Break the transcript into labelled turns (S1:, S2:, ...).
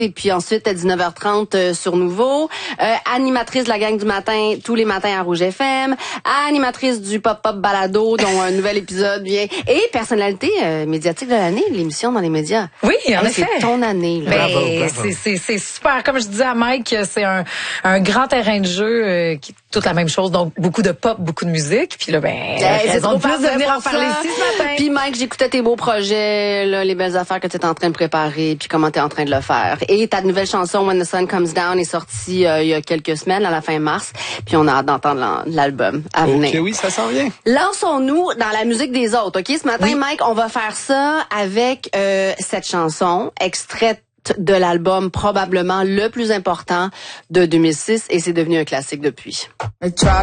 S1: Et puis ensuite, à 19h30 sur Nouveau. Animatrice de la gang du matin, tous les matins à Rouge FM. Animatrice du Pop-Pop Balado, dont un nouvel épisode vient. Et personnalité médiatique de l'année, l'émission dans les médias.
S2: Oui, en effet.
S1: C'est ton année. Là.
S2: Bravo. C'est super. Comme je disais à Mike, c'est un grand terrain de jeu qui est toute la même chose. Donc, beaucoup de pop, beaucoup de musique. Puis là,
S1: c'est trop
S2: plus de venir en
S1: pour
S2: parler
S1: ça.
S2: ici ce matin.
S1: Puis Mike, j'écoutais tes beaux projets, là, les belles affaires que tu es en train de préparer, puis comment tu es en train de le faire. Et ta nouvelle chanson When the Sun Comes Down est sortie il y a quelques semaines, à la fin mars, puis on a hâte d'entendre l'album à venir.
S3: Ok, oui, ça s'en vient.
S1: Lançons-nous dans la musique des autres, ok? Ce matin, oui. Mike, on va faire ça avec cette chanson, extraite de l'album probablement le plus important de 2006, et c'est devenu un classique depuis.